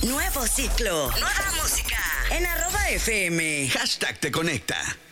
Nuevo ciclo. Nueva música. En @FM. #te conecta.